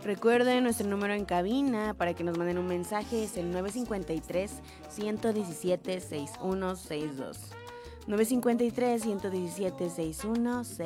Recuerden, nuestro número en cabina para que nos manden un mensaje es el 953-117-6162. 953-117-6162.